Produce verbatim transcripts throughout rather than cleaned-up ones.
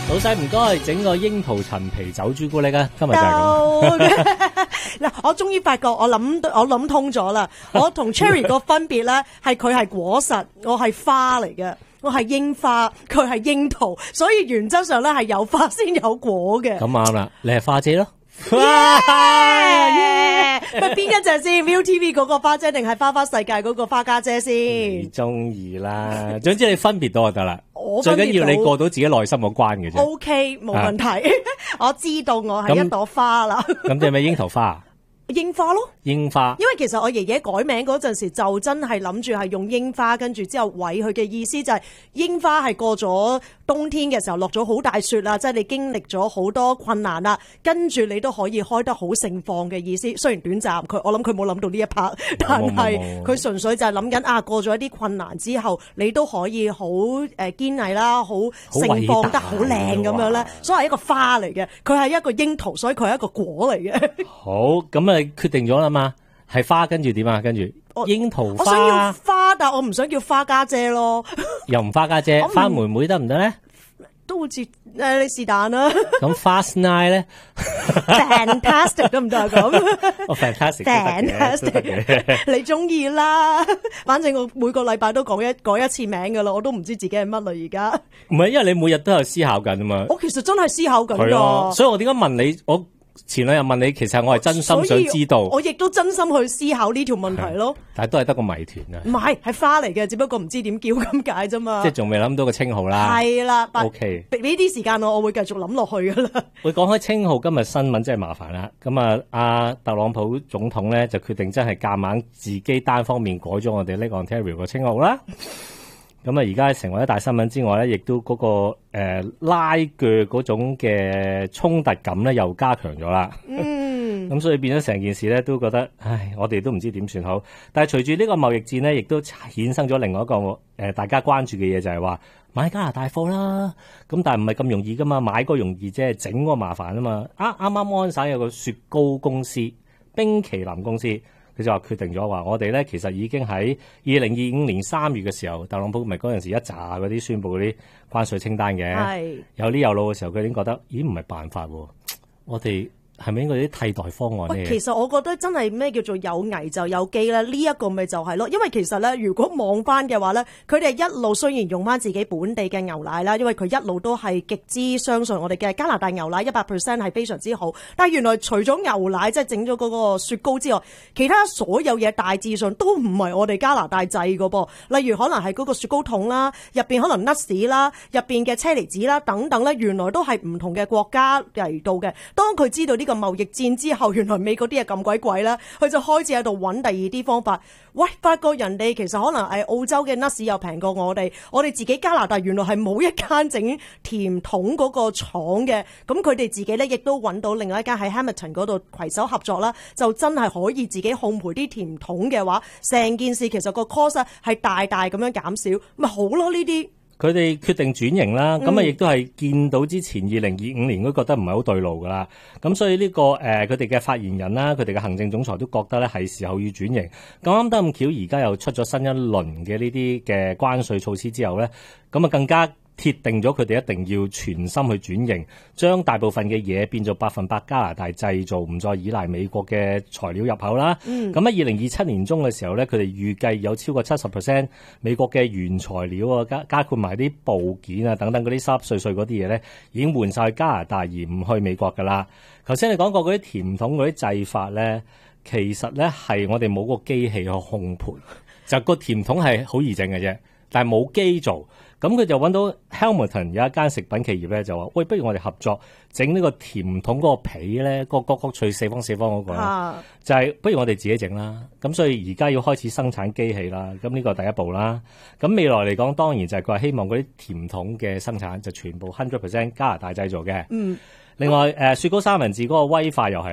老細唔該，整個櫻桃陳皮酒朱古力啊！今日就係咁。 嗱，我終於發覺我諗我諗通咗啦。我同 Cherry 個分別咧，係佢係果實，我係花嚟嘅。我係櫻花，佢係櫻桃，所以原則上咧係有花先有果嘅。 咁啱啦，你係花姐咯。 哇！咪邊一隻先 ？Viu T V 嗰個花姐定係花花世界嗰個花家姐先？ 你中意啦，總之你分別到就得啦。 我最緊要你過到自己內心嗰關嘅啫。 O K， 冇問題。我知道我係一朵花啦。 咁你係咪櫻桃花？ 櫻花咯， 櫻花。 因為其實我爺爺改名嗰陣時就真係諗住係用櫻花，跟住之後毀佢嘅意思就係櫻花係過咗冬天嘅時候落咗好大雪啦，即係你經歷咗好多困難啦，跟住你都可以開得好盛放嘅意思。雖然短暫，佢我諗佢冇諗到呢一 part，但係佢純粹就係諗緊啊，過咗一啲困難之後，你都可以好誒堅毅啦，好盛放得好靚咁樣咧，所以係一個花嚟嘅，佢係一個櫻桃，所以佢係一個果嚟嘅。 好，咁啊決定咗啦嘛，係花跟住點啊？跟住櫻桃花， 我想要花，但我唔想叫花家姐咯。 又唔花家姐，花妹妹得唔得咧？ 都好似誒，你是但啦。 咁 Fast Nine 咧 ，Fantastic 得唔得啊？咁哦 ，Fantastic，Fantastic， 你中意啦。反正我每個禮拜都講一改一次名噶啦，我都唔知自己係乜啦而家。 唔係，因為你每日都有思考緊啊嘛。 我其實真係思考緊噶， 所以我點解問你我？前兩日問你，其實我係真心想知道， 我亦都真心去思考呢條問題咯。 但係都係得個謎團啊！ 唔係，係花嚟嘅，只不過唔知點叫咁解啫嘛。 即係仲未諗到個稱號啦。 係啦 ，OK。 俾呢啲時間我，我會繼續諗落去噶啦。 會講開稱號，今日新聞真係麻煩啦。咁啊，阿特朗普總統咧就決定真係夾硬自己單方面改咗我哋呢個 Ontario 個稱號啦。咁啊，而家成為一大新聞之外咧，亦都嗰、那個誒、呃、拉鋸嗰種嘅衝突感咧，又加強咗啦。嗯，咁所以變咗成件事咧，都覺得，唉，我哋都唔知點算好。但係隨住呢個貿易戰咧，亦都衍生咗另外一個誒、呃、大家關注嘅嘢，就係話買加拿大貨啦。咁但係唔係咁容易噶嘛，買個容易啫，整個麻煩啊嘛。啊，啱啱安省有個雪糕公司，冰淇淋公司。佢就話決定咗話，我哋咧其實已經喺二零二五年三月嘅時候，特朗普咪嗰陣時一紮嗰啲宣佈嗰啲關稅清單嘅，有呢有路嘅時候，佢已經覺得，咦唔係辦法喎，我哋係咪應該有啲替代方案咧？ 其實我覺得真係咩叫做有危就有機咧？呢、這、一個咪就係咯，因為其實咧，如果望翻嘅話咧，佢哋一路雖然用翻自己本地嘅牛奶啦，因為佢一路都係極之相信我哋嘅加拿大牛奶一百 percent 係非常之好。但係原來除咗牛奶即係整咗嗰個雪糕之外，其他所有嘢大致上都唔係我哋加拿大製㗎噃。例如可能係嗰個雪糕筒啦，入邊可能 nuts 啦，入邊嘅車厘子啦等等咧，原來都係唔同嘅國家嚟到嘅。當佢知道呢個貿易戰之後，原來美國啲嘢咁鬼貴啦，佢就開始喺度揾第二啲方法。喂，發覺人哋其實可能係澳洲嘅 nuts 又平過我哋，我哋自己加拿大原來係冇一間整甜筒嗰個廠嘅，咁佢哋自己咧亦都揾到另外一間喺 Hamilton 嗰度攜手合作啦，就真係可以自己烘焙啲甜筒嘅話，成件事其實個 cost 係大大咁樣減少，咪好咯呢啲。 佢哋決定轉型啦，咁啊亦都係見到之前二零二五年都覺得唔係好對路噶啦，咁所以呢、這個誒佢哋嘅發言人啦，佢哋嘅行政總裁都覺得咧係時候要轉型。咁啱得咁巧，而家又出咗新一輪嘅呢啲嘅關稅措施之後咧，咁啊更加鐵定咗佢哋一定要全心去轉型，將大部分嘅嘢變做百分百加拿大製造，唔再依賴美國嘅材料入口啦。咁喺二零二七年中嘅時候咧，佢哋預計有超過七十 percent 美國嘅原材料啊，加加括埋啲部件啊等等嗰啲濕濕碎碎嗰啲嘢咧，已經換晒去加拿大而唔去美國噶啦。頭先你講過嗰啲甜筒嗰啲製法咧，其實咧係我哋冇個機器去烘焙，就個甜筒係好易整嘅啫，但係冇機做。咁佢就揾到 Hamilton 有一間食品企業咧，就話：喂，不如我哋合作整呢個甜筒嗰個皮咧，個角角脆四方四方嗰個，啊、就係、是、不如我哋自己整啦。咁所以而家要開始生產機器啦。咁呢個係第一步啦。咁未來嚟講，當然就係佢話希望嗰啲甜筒嘅生產就全部 hundred percent 加拿大製造嘅。嗯。另外誒、呃，雪糕三文治嗰個威化又係啦。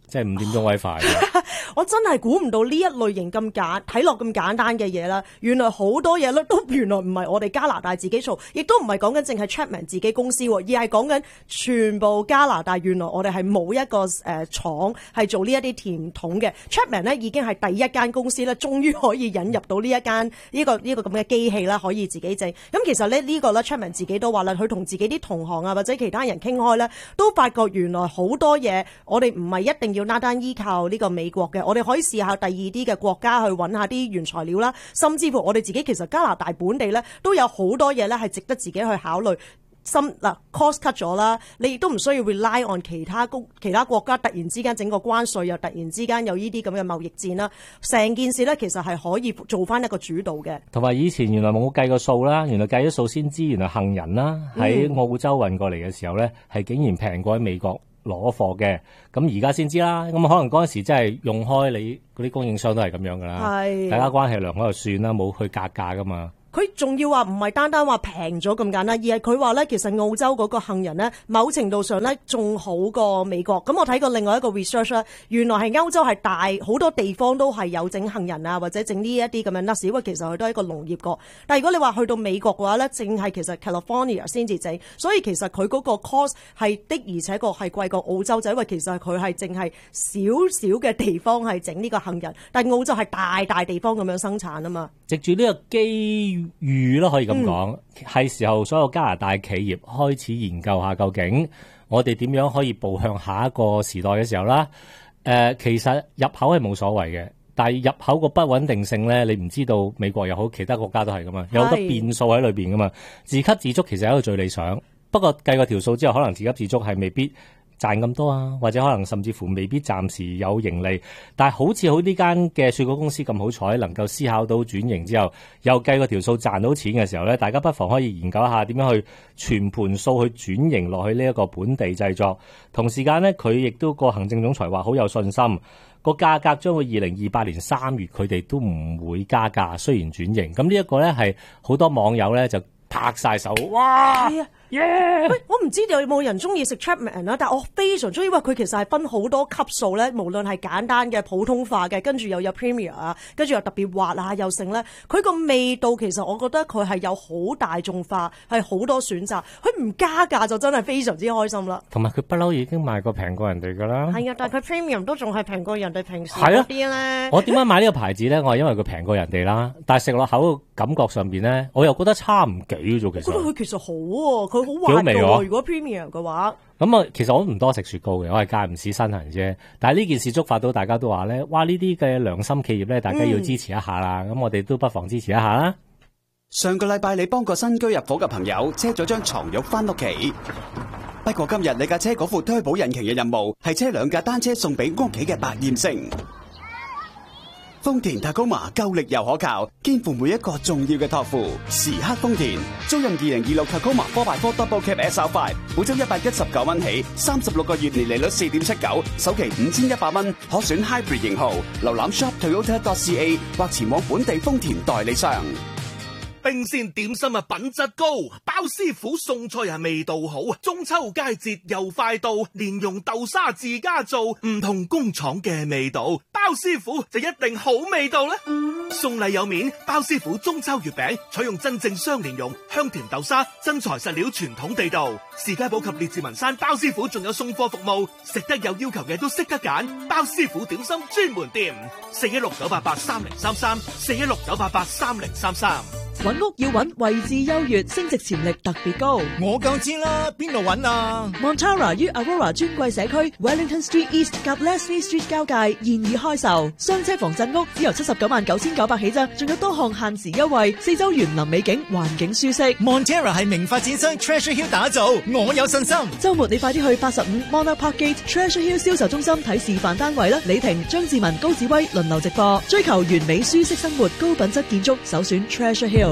即係五點鐘 WiFi。 我真係估唔到呢一類型咁簡睇落咁簡單嘅嘢啦，原來好多嘢咧都原來唔係我哋加拿大自己做，亦都唔係講緊淨係 Chapman 自己公司，而係講緊全部加拿大原來我哋係冇一個誒、呃、廠係做呢一啲甜筒嘅。Chapman 咧已經係第一間公司咧，終於可以引入到呢一間呢、呢個呢、呢個咁嘅機器啦，可以自己整。咁其實咧呢、呢個咧 Chapman 自己都話啦，佢同自己啲同行啊或者其他人傾開咧，都發覺原來好多嘢我哋唔係一定要單單依靠呢個美國嘅。我哋可以試下第二啲嘅國家去揾下啲原材料啦，甚至乎我哋自己其實加拿大本地咧都有好多嘢咧係值得自己去考慮。心嗱 cost cut 咗啦，你亦都唔需要 rely on 其他公其他國家突然之間整個關稅，又突然之間有呢啲咁嘅貿易戰啦，成件事咧其實係可以做翻一個主導嘅。同埋以前原來冇計過數啦，原來計咗數先知，原來杏仁啦喺澳洲運過嚟嘅時候咧係竟然平過喺美國攞貨嘅，咁而家先知啦。咁可能嗰陣時真係用開你嗰啲供應商都係咁樣噶啦，大家關係良好就算啦，冇去格價噶嘛。 佢仲要話唔係單單話平咗咁簡單，而係佢話咧，其實澳洲嗰個杏仁咧，某程度上咧仲好過美國。咁我睇過另外一個 research 咧，原來係歐洲係大好多地方都係有整杏仁啊，或者整呢一啲咁嘅 nuts，因為其實佢都係一個農業國。但係如果你話去到美國嘅話咧，淨係其實 California 先至整，所以其實佢嗰個 cost 係的而且確係貴過澳洲，就因為其實佢係淨係少少嘅地方係整呢個杏仁，但係澳洲係大大地方咁樣生產啊嘛。 藉住呢個機遇咯，可以咁講，係、嗯、時候所有加拿大企業開始研究下究竟我哋點樣可以步向下一個時代嘅時候啦。誒、呃，其實入口係冇所謂嘅，但係入口個不穩定性咧，你唔知道美國又好，其他國家都係噶嘛，有好多變數喺裏邊噶嘛。自給自足其實係一個最理想，不過計個條數之後，可能自給自足係未必賺咁多啊，或者可能甚至乎未必暫時有盈利，但係好似好呢間嘅水果公司咁好彩，能夠思考到轉型之後，又計個條數賺到錢嘅時候咧，大家不妨可以研究一下點樣去全盤數去轉型落去呢一個本地製作。同時間咧，佢亦都個行政總裁話好有信心，個價格將會二零二八年三月佢哋都唔會加價，雖然轉型。咁呢一個咧係好多網友咧就拍晒手，哇！耶、yeah! 喂，我唔知道有冇人中意食 Chapman 啦，但係我非常中意，因為佢其實係分好多級數咧，無論係簡單嘅、普通化嘅，跟住又有 Premier 啊，跟住又特別滑啊，又剩咧，佢個味道其實我覺得佢係有好大眾化，係好多選擇，佢唔加價就真係非常之開心啦。 同埋佢不嬲已經賣過平過人哋㗎啦。係啊， 但係佢 Premium 都仲係平過人哋平時嗰啲咧。 我點解買呢個牌子咧？我係因為佢平過人哋啦，但係食落口嘅感覺上邊咧，我又覺得差唔幾啫。其實我覺得佢其實好喎，佢好滑㗎。如果 Premier 嘅話， 咁啊，其實我唔多食雪糕嘅，我係間唔時身痕啫。但係呢件事觸發到大家都話咧，哇！呢啲嘅良心企業咧，大家要支持一下啦。咁、嗯、我哋都不妨支持一下啦。 上個禮拜你幫個新居入伙嘅朋友車咗張床褥翻屋企，不過今日你架車嗰副推保引擎嘅任務係車兩架單車送俾屋企嘅百厭星。豐田塔高馬夠力又可靠，肩負每一個重要嘅託付。時刻豐田，租賃二零二六塔高馬 four by four Double Cab S R five， 每周一百一十九蚊起，三十六個月年利率四點七九，首期五千一百蚊，可選 Hybrid 型號。瀏覽 shop toyota dot c a 或前往本地豐田代理商。 冰鮮點心啊，品質高，包師傅送菜啊，味道好。中秋佳節又快到，蓮蓉豆沙自家做，唔同工廠嘅味道，包師傅就一定好味道啦。送禮有面，包師傅中秋月餅採用真正雙蓮蓉、香甜豆沙，真材實料，傳統地道。士嘉堡及列治文山包師傅仲有送貨服務，食得有要求嘅都識得揀，包師傅點心專門店，四一六九八八三零三三，四一六九八八三零三三。 揾屋要揾位置優越，升值潛力特別高。 我夠知啦，邊度揾啊 Montara 於 Aurora 尊貴社區 Wellington Street East 及 Leslie Street 交界現已開售，雙車房鎮屋只由七十九萬九千九百起啫，仲有多項限時優惠，四周園林美景，環境舒適。 Montara 係名發展商 Treasure Hill 打造，我有信心。 週末你快啲去八十五 Monarch Park Gate Treasure Hill 銷售中心睇示範單位啦！李婷、張志文、高志威輪流直播，追求完美舒適生活，高品質建築，首選 Treasure Hill。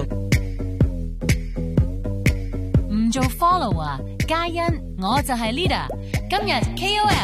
唔做 follow 啊，嘉欣，我就係 leader。今日 K O L。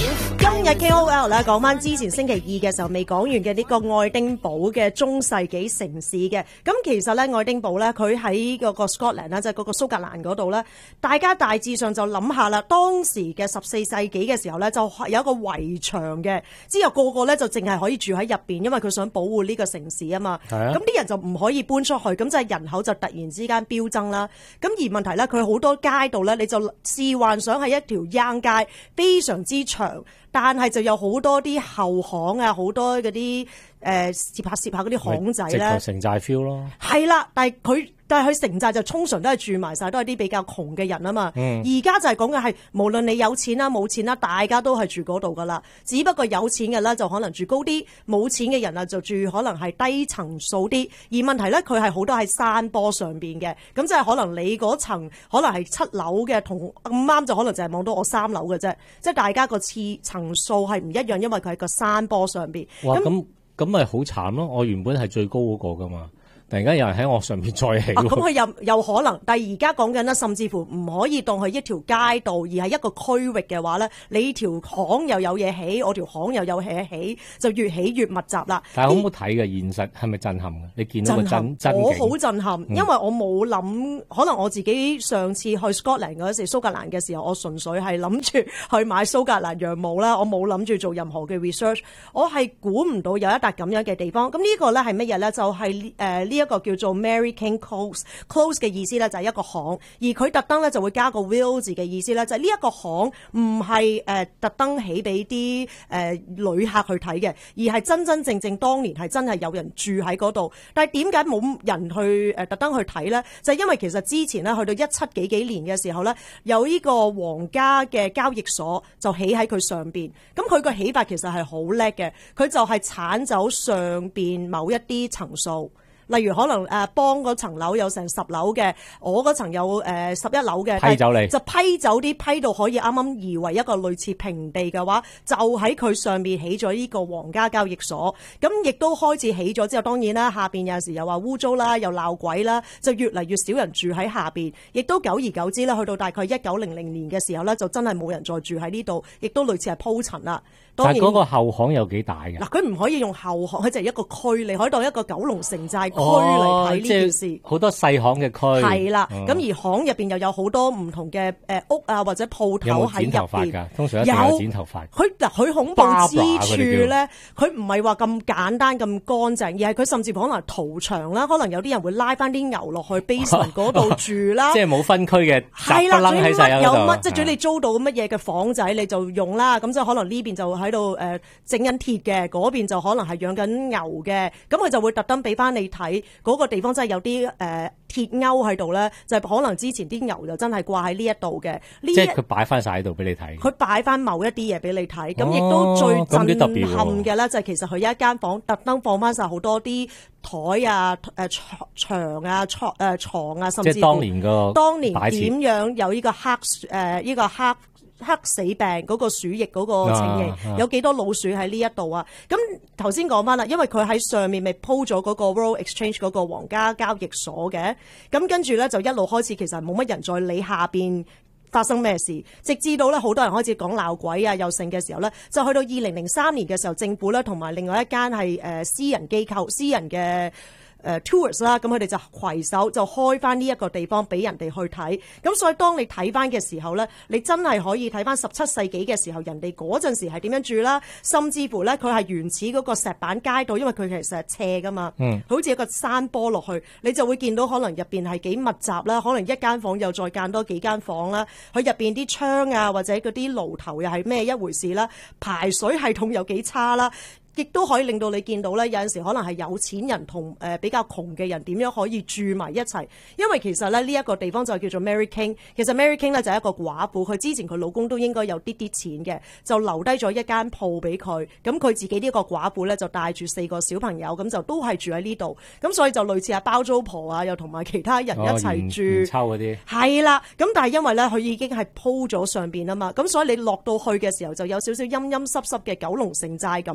今日 K O L 咧講翻之前星期二嘅時候未講完嘅呢個愛丁堡嘅中世紀城市嘅，咁其實咧愛丁堡咧佢喺嗰個 Scotland 啦，即係嗰個蘇格蘭嗰度咧，大家大致上就諗下啦，當時嘅十四世紀嘅時候咧，就有一個圍牆嘅，之後個個咧就淨係可以住喺入邊，因為佢想保護呢個城市啊嘛。係啊。咁啲人就唔可以搬出去，咁就係人口就突然之間飆增啦。咁而問題咧，佢好多街道咧，你就試幻想係一條罌街，非常之長。但係就有好多啲後巷啊，好多嗰啲誒攝下攝下嗰啲巷仔咧， 直頭城寨 feel 咯。 係啦，但係佢但係佢城寨就通常都係住埋晒，都係啲比較窮嘅人啊嘛。而家、嗯、就係講嘅係無論你有錢啦冇錢啦，大家都係住嗰度噶啦。只不過有錢嘅咧就可能住高啲，冇錢嘅人啊就住可能係低層數啲。而問題咧，佢係好多喺山坡上邊嘅，咁即係可能你嗰層可能係七樓嘅，同咁啱就可能就係望到我三樓嘅啫。即係大家個次層數係唔一樣，因為佢喺個山坡上邊。 哇！咁咁咪好慘咯！我原本係最高嗰個噶嘛。突然間有人喺我上面再起， 咁佢又有可能，但係而家講緊咧，甚至乎唔可以當佢一條街道，而係一個區域嘅話咧，你條巷又有嘢起，我條巷又有嘢起，就越起越密集啦。 但係好唔好睇嘅現實係咪震撼嘅？你見到個真真我好震撼，因為我冇諗，可能我自己上次去 Scotland 嗰時，蘇格蘭嘅時候，我純粹係諗住去買蘇格蘭羊毛啦，我冇諗住做任何嘅 research， 我係估唔到有一笪咁樣嘅地方。咁呢個咧係乜嘢咧？就係誒呢一個叫做 Mary King Close，Close 嘅意思咧就係一個巷，而佢特登咧就會加個 will 字嘅意思咧，就係呢一個巷唔係誒特登起俾啲誒旅客去睇嘅，而係真真正正當年係真係有人住喺嗰度。但係點解冇人去誒特登去睇咧？就係因為其實之前咧去到一七幾幾年嘅時候咧，有呢個皇家嘅交易所就起喺佢上邊，咁佢個起法其實係好叻嘅，佢就係剷走上邊某一啲層數。例如可能誒幫嗰層樓有成十樓嘅，我嗰層有誒十一樓嘅， 批走你就批走啲批到可以啱啱移為一個類似平地嘅話，就喺佢上面起咗呢個皇家交易所。咁亦都開始起咗之後，當然啦，下邊有陣時又話污糟啦，又鬧鬼啦，就越嚟越少人住喺下邊，亦都久而久之咧，去到大概一九零零年嘅時候咧，就真係冇人再住喺呢度，亦都類似係鋪塵啦。當然但係嗰個後巷有幾大嘅？ 嗱，佢唔可以用後巷，佢就係一個區，你可以當一個九龍城寨區嚟睇呢件事。 好、哦、多細巷嘅區。係啦，咁、嗯、而巷入邊又有好多唔同嘅誒屋啊，或者鋪頭喺入邊。有冇剪頭髮㗎？通常一定有剪頭髮。佢嗱，佢恐怖之處咧，佢唔係話咁簡單咁乾淨，而係佢甚至可能係屠場啦，可能有啲人會拉翻啲牛落去 basement 嗰度住啦。 即係冇分區嘅， 係啦， 總之乜有乜，即係總之你租到乜嘢嘅房仔你就用啦。咁即係可能呢邊就喺度誒整緊鐵嘅，嗰邊就可能係養緊牛嘅，咁佢就會特登俾翻你睇嗰個地方真係有啲誒鐵鈎喺度咧，就係、可能之前啲牛就真係掛喺呢一度嘅。即係佢擺翻晒喺度俾你睇。 佢擺翻某一啲嘢俾你睇，咁亦都最震撼嘅咧，就係其實佢有一間房特登放翻晒好多啲台啊、誒牆啊、床誒牀啊，甚至即係當年個當年點樣有呢個黑誒呢、呃呢個黑。黑死病嗰個鼠疫嗰個情形，啊啊、有幾多老鼠喺呢一度啊？咁頭先講翻啦，因為佢喺上面咪鋪咗嗰個 Royal Exchange 嗰個皇家交易所嘅，咁跟住咧就一路開始，其實冇乜人再理下邊發生咩事，直至到咧好多人開始講鬧鬼啊又剩嘅時候咧，就去到二零零三年嘅時候，政府咧同埋另外一間係誒私人機構、私人嘅。誒 tours 啦，咁佢哋就攜手就開翻呢一個地方俾人哋去睇，咁所以當你睇翻嘅時候咧，你真係可以睇翻十七世紀嘅時候人哋嗰陣時係點樣住啦，甚至乎咧佢係原始嗰個石板街道，因為佢其實係斜噶嘛，嗯，好似一個山坡落去，你就會見到可能入邊係幾密集啦，可能一間房又再間多幾間房啦，佢入邊啲窗啊或者嗰啲爐頭又係咩一回事啦，排水系統有幾差啦。亦都可以令到你見到咧，有陣時可能係有錢人同誒、呃、比較窮嘅人點樣可以住埋一齊，因為其實咧呢一、這個地方就叫做 Mary King。其實 Mary King 咧就係一個寡婦，佢之前佢老公都應該有啲啲錢嘅，就留低咗一間鋪俾佢。咁佢自己呢個寡婦咧就帶住四個小朋友，咁就都係住喺呢度。咁所以就類似阿包租婆啊，又同埋其他人一齊住。哦、抽嗰啲係啦。咁但係因為咧佢已經係鋪咗上邊啊嘛，咁所以你落到去嘅時候就有少少陰陰濕濕嘅九龍城寨感覺。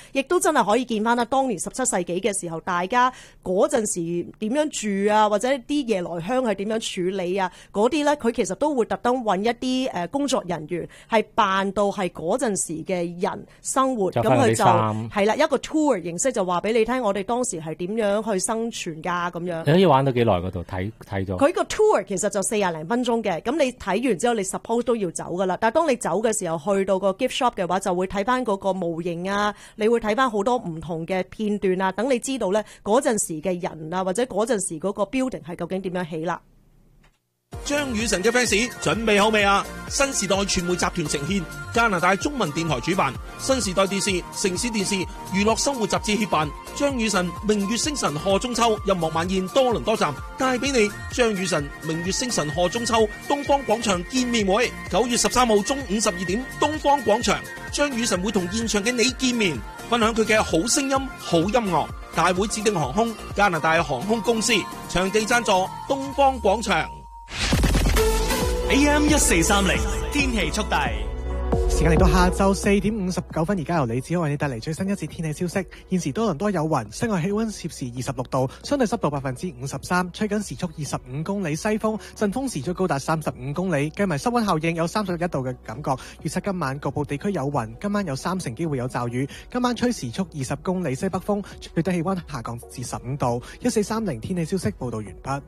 亦都真係可以見翻啦。當年十七世紀嘅時候，大家嗰陣時點樣住啊，或者啲夜來香係點樣處理啊，嗰啲咧佢其實都會特登揾一啲誒工作人員係扮到係嗰陣時嘅人生活，咁佢就係啦一個 tour 形式就話俾你聽，我哋當時係點樣去生存㗎咁樣。 你可以玩到幾耐嗰度睇睇咗？ 佢個 tour 其實就四廿零分鐘嘅，咁你睇完之後你 suppose 都要走噶啦。但係當你走嘅時候，去到個 gift shop 嘅話，就會睇翻嗰個模型啊，你會睇翻好多唔同嘅片段啊，等你知道咧嗰陣時嘅人啊，或者嗰陣時嗰個 building 係究竟點樣起啦。 張雨晨嘅 fans 準備好未啊？新時代傳媒集團呈獻，加拿大中文電台主辦，新時代電視、城市電視、娛樂生活雜誌協辦，張雨晨明月星辰賀中秋音樂晚宴多倫多站帶俾你張雨晨明月星辰賀中秋東方廣場見面會，九月十三號中午十二點東方廣場，張雨晨會同現場嘅你見面，分享佢嘅好聲音、好音樂。大會指定航空加拿大航空公司，場地贊助東方廣場。 A M 一四三零天氣速遞， 時間嚟到下晝四點五十九分，而家由李子為你帶嚟最新一節天氣消息。現時多倫多有雲，室外氣溫攝氏二十六度，相對濕度百分之五十三，吹緊時速二十五公里西風，陣風時速高達三十五公里，計埋濕溫效應有三十一度嘅感覺。預測今晚局部地區有雲，今晚有三成機會有驟雨。今晚吹時速二十公里西北風，最低氣溫下降至十五度。一四三零天氣消息報道完畢。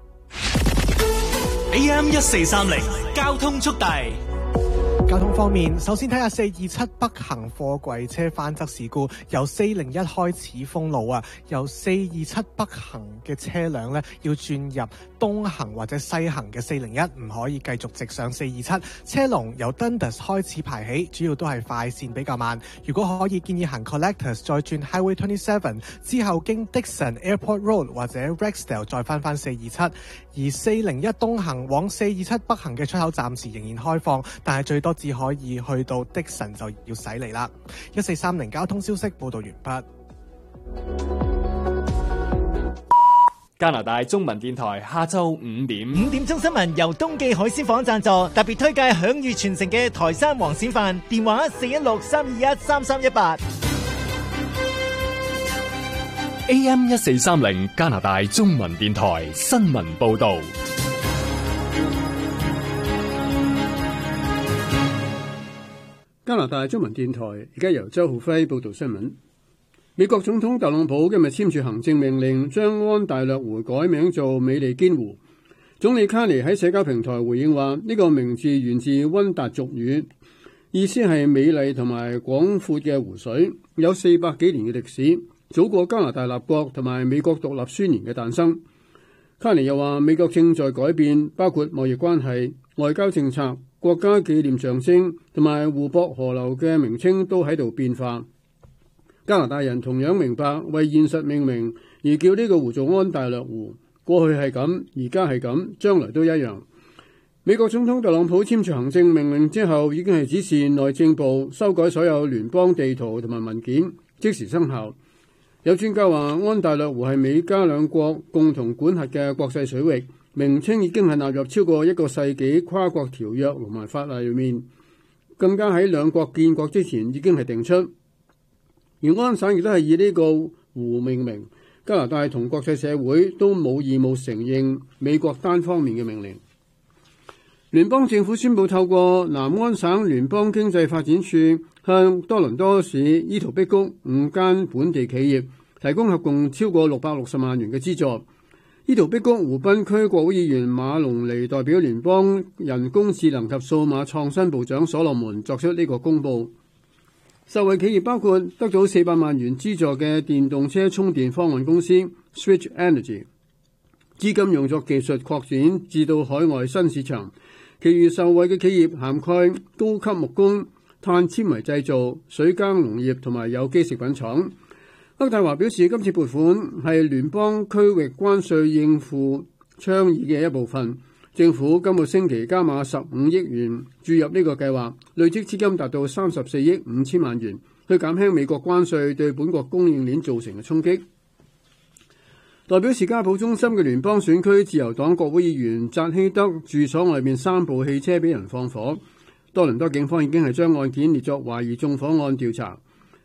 A M 一四三零交通速遞。 交通方面，首先睇下四二七北行貨櫃車翻側事故，由四零一開始封路啊，由四二七北行嘅車輛呢，要轉入東行或者西行嘅四零一，唔可以繼續直上四二七，車龍由 Dundas 開始排起，主要都係快線比較慢。如果可以，建議行 Collectors 再轉 Highway 二十七，之後經 Dixon Airport Road 或者 Rexdale 再翻翻四二七。而四零一東行往四二七北行嘅出口暫時仍然開放，但係最多只可以去到 Dixon 就要駛離啦。一四三零交通消息報道完畢。 加拿大中文電台下晝五點五點鐘新聞由東記海鮮舫贊助，特別推介享譽全城嘅台山黃鱔飯，電話四一六三二一三三一八。 A M 一四三零加拿大中文電台新聞報道。 加拿大中文電台而家由周浩輝報道新聞。美國總統特朗普今日簽署行政命令，將安大略湖改名做美利堅湖。總理卡尼喺社交平台回應話，呢個名字源自溫達族語，意思係美麗同埋廣闊嘅湖水，有四百幾年嘅歷史，早過加拿大立國同埋美國獨立宣言嘅誕生。卡尼又話，美國正在改變，包括貿易關係、外交政策、國家紀念象徵同埋湖泊河流嘅名稱都喺度變化。加拿大人同樣明白，為現實命名而叫呢個湖做安大略湖，過去係咁，而家係咁，將來都一樣。美國總統特朗普簽署行政命令之後，已經係指示內政部修改所有聯邦地圖同埋文件，即時生效。有專家話，安大略湖係美加兩國共同管轄嘅國際水域，名稱已經係納入超過一個世紀跨國條約同埋法例裏面，更加喺兩國建國之前已經係定出。而安省亦都係以呢個湖命名，加拿大同國際社會都冇義務承認美國單方面嘅命令。聯邦政府宣布透過南安省聯邦經濟發展處向多倫多市伊圖碧谷五間本地企業提供合共超過六百六十萬元嘅資助。伊圖碧谷湖濱區國會議員馬龍尼代表聯邦人工智能及數碼創新部長所羅門作出呢個公佈。受惠企業包括得到四百萬元資助嘅電動車充電方案公司 Switch Energy， 資金用作技術擴展至到海外新市場。其餘受惠嘅企業涵蓋高級木工、碳纖維製造、水耕農業同埋有機食品廠。渥太華表示，今次撥款係聯邦區域關稅應付倡議嘅一部分。政府今個星期加碼十五億元注入呢個計劃，累積資金達到三十四億五千萬元，去減輕美國關稅對本國供應鏈造成嘅衝擊。代表士嘉堡中心嘅聯邦選區自由黨國會議員扎希德住所外面三部汽車俾人放火，多倫多警方已經係將案件列作懷疑縱火案調查。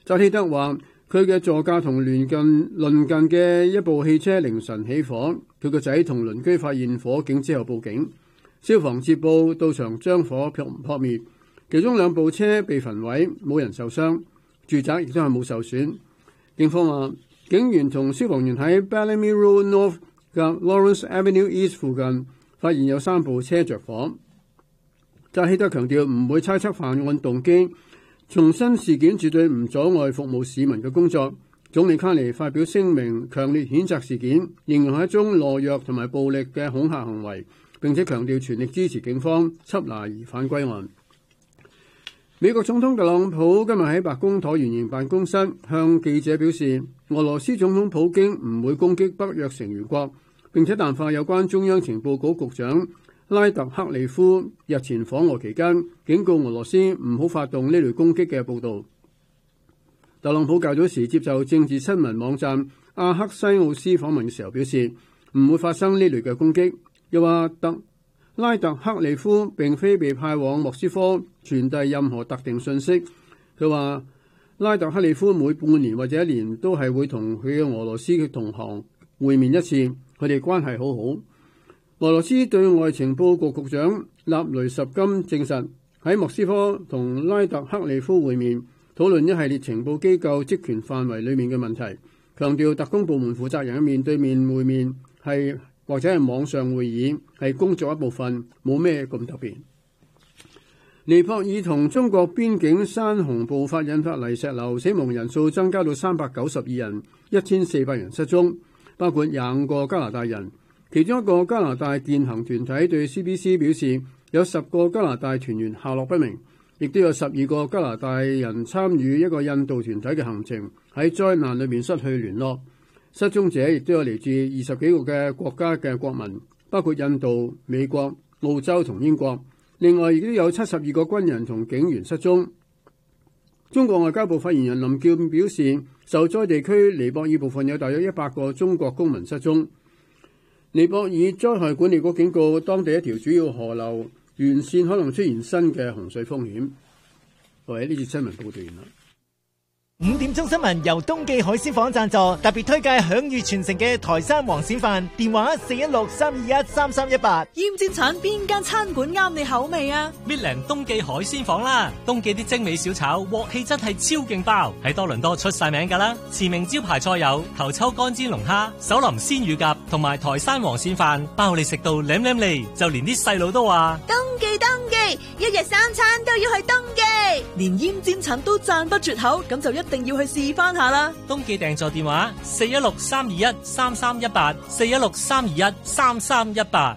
扎希德話佢嘅座駕同鄰近鄰近嘅一部汽車凌晨起火，佢個仔同鄰居發現火警之後報警，消防接報到場將火撲撲滅，其中兩部車被焚毀，冇人受傷，住宅亦都係冇受損。警方話警員同消防員喺 Bellamy Road North 及 Lawrence Avenue East 附近發現有三部車着火。扎希德強調唔會猜測犯案動機，重申事件絕對唔阻礙服務市民嘅工作。總理卡尼發表聲明，強烈譴責事件，形容係一宗懦弱同埋暴力嘅恐嚇行為，並且強調全力支持警方緝拿疑犯歸案。美國總統特朗普今日喺白宮橢圓形辦公室向記者表示，俄羅斯總統普京唔會攻擊北約成員國，並且淡化有關中央情報局局長拉特克利夫日前訪俄期間警告俄羅斯唔好發動呢類攻擊嘅報導。特朗普較早時接受政治新聞網站阿克西奧斯訪問嘅時候表示，唔會發生呢類嘅攻擊，又話特拉特克利夫並非被派往莫斯科傳遞任何特定信息。佢話拉特克利夫每半年或者一年都係會同佢嘅俄羅斯嘅同行會面一次，佢哋關係好好。俄羅斯對外情報局局長納雷什金證實喺莫斯科同拉特克利夫會面，討論一系列情報機構職權範圍裡面嘅問題，強調特工部門負責人嘅面對面會面係或者係網上會議係工作一部分，冇咩咁特別。尼泊爾同中國邊境山洪暴發引發泥石流，死亡人數增加到三百九十二人，一千四百人失蹤，包括廿五個加拿大人。其中一個加拿大健行團體對 C B C 表示，有十個加拿大團員下落不明，亦都有十二個加拿大人參與一個印度團體嘅行程，喺災難裏面失去聯絡。失蹤者亦都有嚟自二十幾個嘅國家嘅國民，包括印度、美國、澳洲同英國。另外亦都有七十二個軍人同警員失蹤。中國外交部發言人林健表示，受災地區尼泊爾部分有大約一百個中國公民失蹤。尼泊爾災害管理局警告，當地一條主要河流沿線可能出現新嘅洪水風險。各位，呢節新聞報道完啦。 五點鐘新聞由東記海鮮舫贊助，特別推介享譽全城嘅台山黃鱔飯，電話四一六三二一三三一八。 厭尖產邊間餐館啱你口味啊？ 搣靚東記海鮮舫啦，東記啲精美小炒鑊氣真係超勁爆，喺多倫多出晒名噶啦。馳名招牌菜有頭抽乾煎龍蝦、手淋鮮乳鴿同埋台山黃鱔飯，包你食到舐舐脷，就連啲細路都話東記東記，一日三餐都要去東記， 連厭尖產都讚不絕口，咁就一定要去試翻下啦。 東記訂座電話四一六三二一三三一八，四一六三二一三三一八。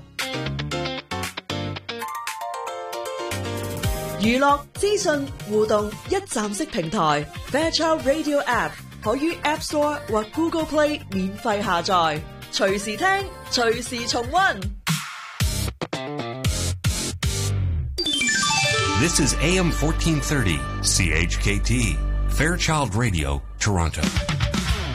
娛樂資訊互動一站式平台 Fairchild Radio App 可於 App Store 或 Google Play 免費下載，隨時聽，隨時重溫。 This is A M fourteen thirty C H K T Fairchild Radio, Toronto.